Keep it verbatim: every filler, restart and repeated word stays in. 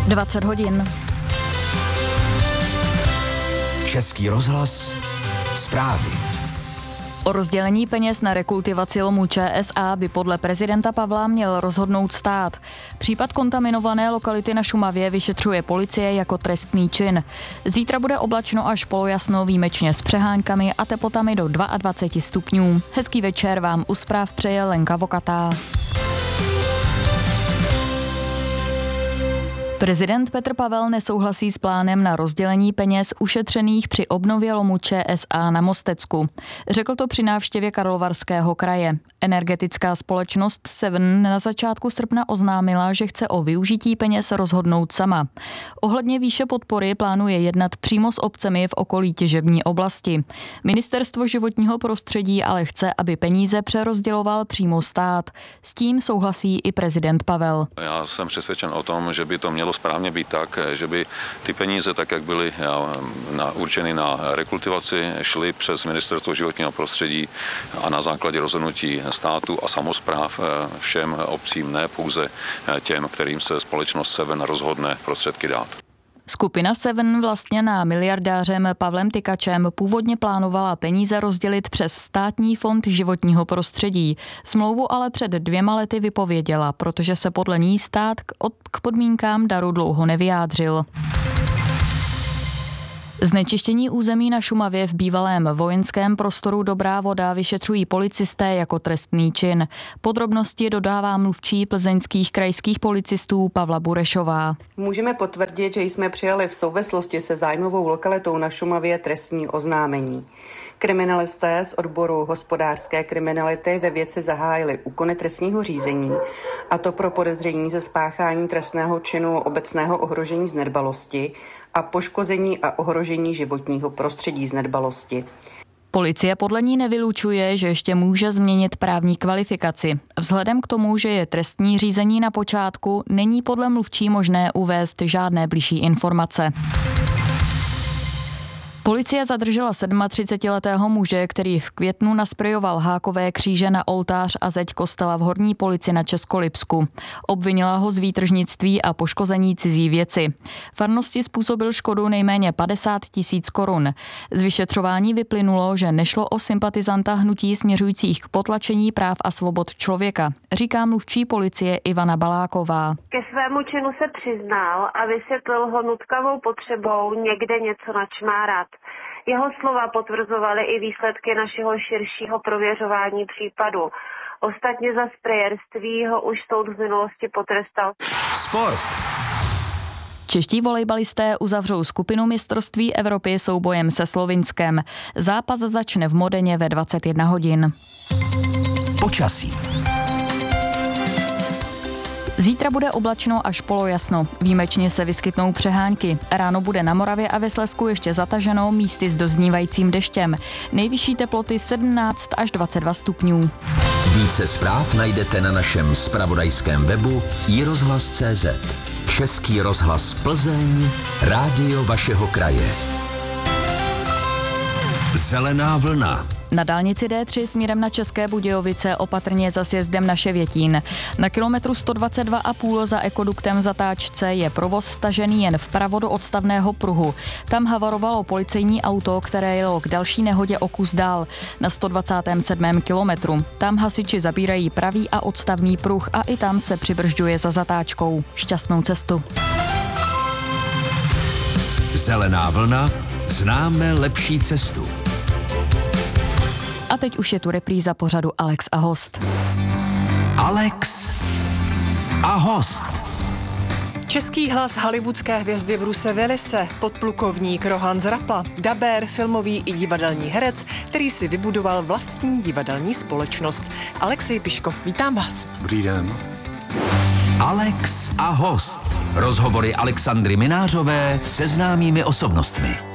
dvacet hodin. Český rozhlas, zprávy. O rozdělení peněz na rekultivaci lomu Č S A by podle prezidenta Pavla měl rozhodnout stát. Případ kontaminované lokality na Šumavě vyšetřuje policie jako trestný čin. Zítra bude oblačno až polojasno, výjimečně s přeháňkami a teplotami do dvacet dva stupňů. Hezký večer vám u zpráv přeje Lenka Vokatá. Prezident Petr Pavel nesouhlasí s plánem na rozdělení peněz ušetřených při obnově lomu Č S A na Mostecku. Řekl to při návštěvě Karlovarského kraje. Energetická společnost Seven na začátku srpna oznámila, že chce o využití peněz rozhodnout sama. Ohledně výše podpory plánuje jednat přímo s obcemi v okolí těžební oblasti. Ministerstvo životního prostředí ale chce, aby peníze přerozděloval přímo stát. S tím souhlasí i prezident Pavel. Já jsem přesvědčen o tom, že by to mělo správně být tak, že by ty peníze, tak jak byly na, určeny na rekultivaci, šly přes Ministerstvo životního prostředí a na základě rozhodnutí státu a samospráv všem obcím, ne pouze těm, kterým se společnost Seven rozhodne prostředky dát. Skupina Seven vlastněná miliardářem Pavlem Tykačem původně plánovala peníze rozdělit přes Státní fond životního prostředí. Smlouvu ale před dvěma lety vypověděla, protože se podle ní stát k, od, k podmínkám daru dlouho nevyjádřil. Znečištění území na Šumavě v bývalém vojenském prostoru Dobrá Voda vyšetřují policisté jako trestný čin. Podrobnosti dodává mluvčí plzeňských krajských policistů Pavla Burešová. Můžeme potvrdit, že jsme přijali v souvislosti se zájmovou lokalitou na Šumavě trestní oznámení. Kriminalisté z odboru hospodářské kriminality ve věci zahájili úkony trestního řízení, a to pro podezření ze spáchání trestného činu obecného ohrožení z nedbalosti a poškození a ohrožení životního prostředí z nedbalosti. Policie podle ní nevylučuje, že ještě může změnit právní kvalifikaci. Vzhledem k tomu, že je trestní řízení na počátku, není podle mluvčí možné uvést žádné bližší informace. Policie zadržela třicetisedmiletého muže, který v květnu nasprejoval hákové kříže na oltář a zeď kostela v Horní Polici na Českolipsku. Obvinila ho z výtržnictví a poškození cizí věci. Farnosti způsobil škodu nejméně padesát tisíc korun. Z vyšetřování vyplynulo, že nešlo o sympatizanta hnutí směřujících k potlačení práv a svobod člověka, říká mluvčí policie Ivana Baláková. Ke svému činu se přiznal a vysvětlil ho nutkavou potřebou někde něco načmárat. Jeho slova potvrzovaly i výsledky našeho širšího prověřování případu. Ostatně za sprejérství ho už soud v minulosti potrestal. Sport. Čeští volejbalisté uzavřou skupinu mistrovství Evropy soubojem se Slovinskem. Zápas začne v Modeně ve dvacet jedna hodin. Počasí. Zítra bude oblačno až polojasno. Výjimečně se vyskytnou přehánky. Ráno bude na Moravě a ve Slezsku ještě zataženo, místy s doznívajícím deštěm. Nejvyšší teploty sedmnáct až dvacet dva stupňů. Více zpráv najdete na našem zpravodajském webu i rozhlas tečka cé zet. Český rozhlas Plzeň, rádio vašeho kraje. Zelená vlna. Na dálnici D tři směrem na České Budějovice opatrně za sjezdem na Ševětín. Na kilometru sto dvacet dva a půl za ekoduktem v zatáčce je provoz stažený jen vpravo do odstavného pruhu. Tam havarovalo policejní auto, které jelo k další nehodě o kus dál na sto dvacátém sedmém kilometru. Tam hasiči zabírají pravý a odstavný pruh a i tam se přibržďuje za zatáčkou. Šťastnou cestu. Zelená vlna. Známe lepší cestu. A teď už je tu repríza pořadu Alex a host. Alex a host. Český hlas hollywoodské hvězdy Bruce Willise, podplukovník Rohan Zrapla, dabér, filmový i divadelní herec, který si vybudoval vlastní divadelní společnost. Alexej Piškov, vítám vás. Dobrý den. Alex a host. Rozhovory Alexandry Minářové se známými osobnostmi.